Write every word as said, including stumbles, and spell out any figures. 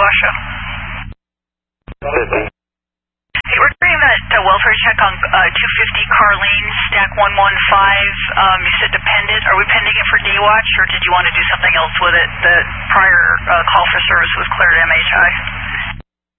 Washoe? fifty. Hey, we're doing that uh, welfare check on uh, two fifty Carlene, stack one one five. Um, you said dependent. Are we pending it for day watch, or did you want to do something else with it? The prior uh, call for service was cleared M H I.